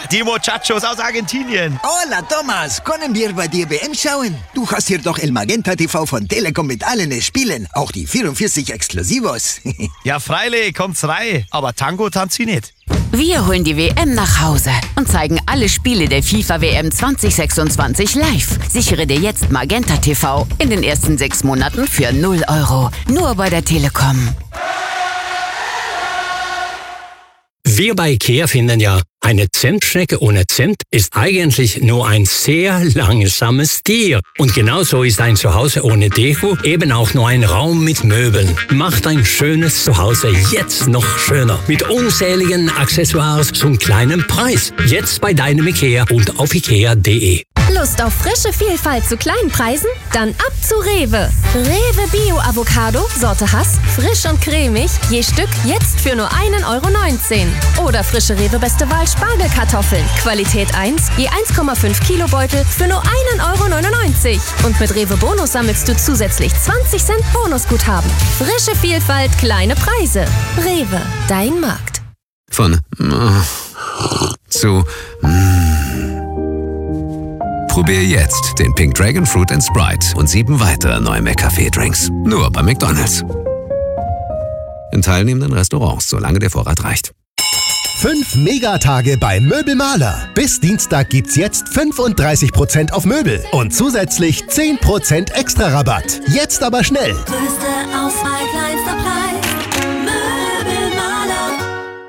Die Muchachos aus Argentinien. Hola, Thomas. Können wir bei dir WM schauen? Du hast hier doch El Magenta TV von Telekom mit allen Spielen. Auch die 44 Exklusivos. Ja, freilich, kommt's rein. Aber Tango tanzt sie nicht. Wir holen die WM nach Hause und zeigen alle Spiele der FIFA-WM 2026 live. Sichere dir jetzt Magenta TV in den ersten 6 Monaten für 0 €. Nur bei der Telekom. Wir bei IKEA finden ja, eine Zentschnecke ohne Zent ist eigentlich nur ein sehr langsames Tier. Und genauso ist ein Zuhause ohne Deko eben auch nur ein Raum mit Möbeln. Macht ein schönes Zuhause jetzt noch schöner. Mit unzähligen Accessoires zum kleinen Preis. Jetzt bei deinem IKEA und auf ikea.de. Lust auf frische Vielfalt zu kleinen Preisen? Dann ab zu Rewe. Rewe Bio Avocado, Sorte Hass, frisch und cremig, je Stück jetzt für nur 1,19 €. Oder frische Rewe Beste Wahl Spargelkartoffeln, Qualität 1, je 1,5 Kilo Beutel für nur 1,99 €. Und mit Rewe Bonus sammelst du zusätzlich 20 Cent Bonusguthaben. Frische Vielfalt, kleine Preise. Rewe, dein Markt. Von zu Probier jetzt den Pink Dragon Fruit & Sprite und 7 weitere neue McCafé-Drinks. Nur bei McDonald's. In teilnehmenden Restaurants, solange der Vorrat reicht. 5 Megatage bei Möbelmaler. Bis Dienstag gibt's jetzt 35% auf Möbel und zusätzlich 10% extra Rabatt. Jetzt aber schnell. Größte Auswahl, kleinster Preis. Möbelmaler.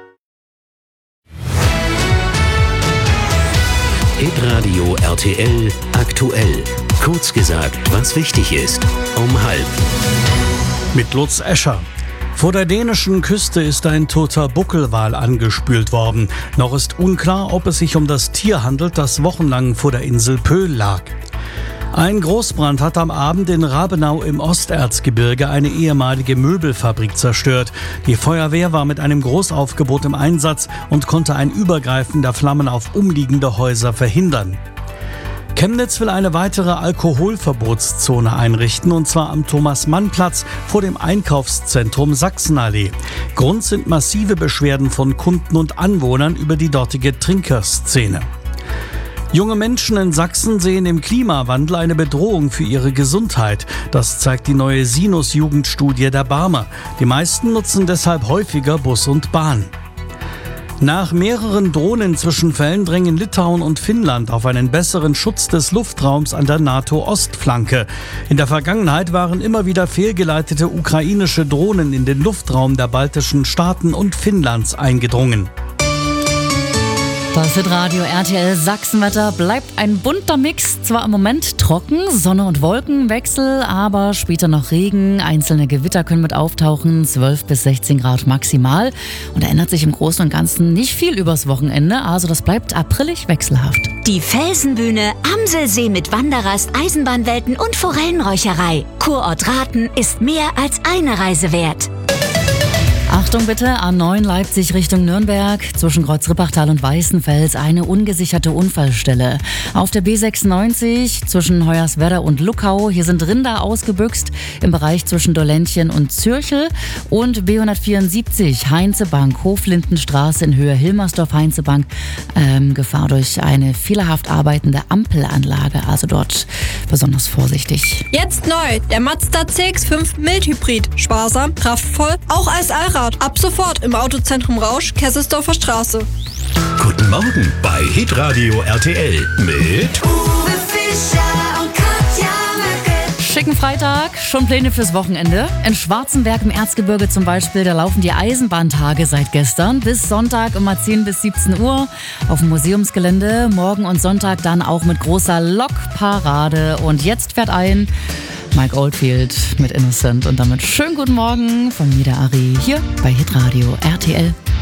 Hitradio RTL aktuell. Kurz gesagt, was wichtig ist. Um 12:30. Mit Lutz Escher. Vor der dänischen Küste ist ein toter Buckelwal angespült worden. Noch ist unklar, ob es sich um das Tier handelt, das wochenlang vor der Insel Pöhl lag. Ein Großbrand hat am Abend in Rabenau im Osterzgebirge eine ehemalige Möbelfabrik zerstört. Die Feuerwehr war mit einem Großaufgebot im Einsatz und konnte ein Übergreifen der Flammen auf umliegende Häuser verhindern. Chemnitz will eine weitere Alkoholverbotszone einrichten, und zwar am Thomas-Mann-Platz vor dem Einkaufszentrum Sachsenallee. Grund sind massive Beschwerden von Kunden und Anwohnern über die dortige Trinkerszene. Junge Menschen in Sachsen sehen im Klimawandel eine Bedrohung für ihre Gesundheit. Das zeigt die neue Sinus-Jugendstudie der Barmer. Die meisten nutzen deshalb häufiger Bus und Bahn. Nach mehreren Drohnenzwischenfällen drängen Litauen und Finnland auf einen besseren Schutz des Luftraums an der NATO-Ostflanke. In der Vergangenheit waren immer wieder fehlgeleitete ukrainische Drohnen in den Luftraum der baltischen Staaten und Finnlands eingedrungen. Das Hitradio RTL Sachsenwetter bleibt ein bunter Mix. Zwar im Moment trocken, Sonne und Wolkenwechsel, aber später noch Regen. Einzelne Gewitter können mit auftauchen, 12 bis 16 Grad maximal. Und da ändert sich im Großen und Ganzen nicht viel übers Wochenende. Also das bleibt aprilig wechselhaft. Die Felsenbühne, Amselsee mit Wanderrast, Eisenbahnwelten und Forellenräucherei. Kurort Rathen ist mehr als eine Reise wert. Achtung bitte, A9 Leipzig Richtung Nürnberg, zwischen Kreuz-Rippachtal und Weißenfels eine ungesicherte Unfallstelle. Auf der B96 zwischen Hoyerswerda und Luckau, hier sind Rinder ausgebüxt im Bereich zwischen Dollentchen und Zürchel. Und B174 Heinzebank, Hoflindenstraße in Höhe Hilmersdorf-Heinzebank, Gefahr durch eine fehlerhaft arbeitende Ampelanlage, also dort besonders vorsichtig. Jetzt neu, der Mazda CX-5 Mild-Hybrid, sparsam, kraftvoll, auch als Allrad. Ab sofort im Autozentrum Rausch, Kesselsdorfer Straße. Guten Morgen bei Hitradio RTL mit Uwe Fischer und Katja Möcke. Schicken Freitag, schon Pläne fürs Wochenende. In Schwarzenberg im Erzgebirge zum Beispiel, da laufen die Eisenbahntage seit gestern. Bis Sonntag immer 10 bis 17 Uhr auf dem Museumsgelände. Morgen und Sonntag dann auch mit großer Lokparade. Und jetzt fährt ein Mike Oldfield mit Innocent. Und damit schönen guten Morgen von mir, der Ari, hier bei Hitradio RTL.